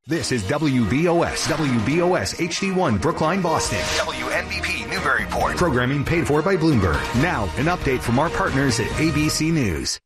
This is WBOS HD1 Brookline, Boston. WNBP Newburyport. Programming paid for by Bloomberg. Now, an update from our partners at ABC News.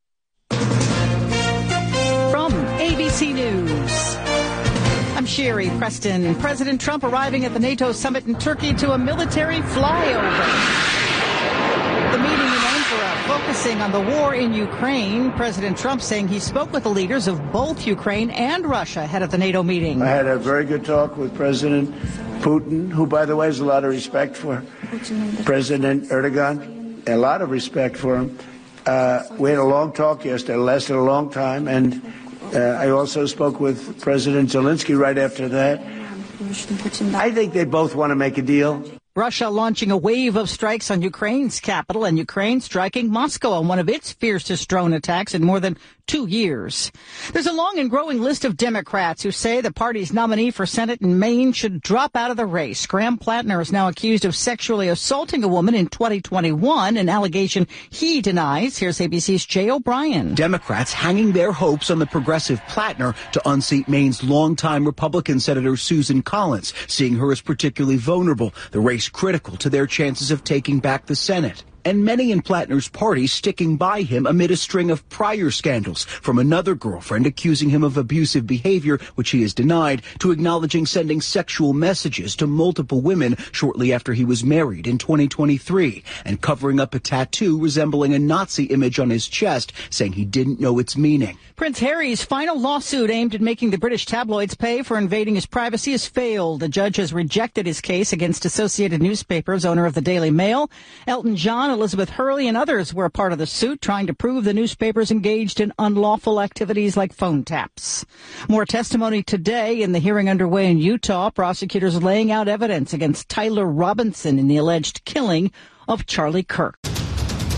From ABC News, I'm Sherry Preston. President Trump arriving at the NATO summit in Turkey to a military flyover. The meeting in Ankara focusing on the war in Ukraine. President Trump saying he spoke with the leaders of both Ukraine and Russia ahead of the NATO meeting. I had a very good talk with President Putin, who, by the way, has a lot of respect for President Erdogan, a lot of respect for him. We had a long talk yesterday. It lasted a long time. And I also spoke with President Zelensky right after that. I think they both want to make a deal. Russia launching a wave of strikes on Ukraine's capital, and Ukraine striking Moscow on one of its fiercest drone attacks in more than 2 years. There's a long and growing list of Democrats who say the party's nominee for Senate in Maine should drop out of the race. Graham Plattner is now accused of sexually assaulting a woman in 2021, an allegation he denies. Here's ABC's Jay O'Brien. Democrats hanging their hopes on the progressive Plattner to unseat Maine's longtime Republican Senator Susan Collins, seeing her as particularly vulnerable, the race critical to their chances of taking back the Senate. And many in Plattner's party sticking by him amid a string of prior scandals, from another girlfriend accusing him of abusive behavior, which he has denied, to acknowledging sending sexual messages to multiple women shortly after he was married in 2023, and covering up a tattoo resembling a Nazi image on his chest, saying he didn't know its meaning. Prince Harry's final lawsuit aimed at making the British tabloids pay for invading his privacy has failed. The judge has rejected his case against Associated Newspapers, owner of the Daily Mail. Elton John, Elizabeth Hurley, and others were a part of the suit, trying to prove the newspapers engaged in unlawful activities like phone taps. More testimony today in the hearing underway in Utah. Prosecutors laying out evidence against Tyler Robinson in the alleged killing of Charlie Kirk.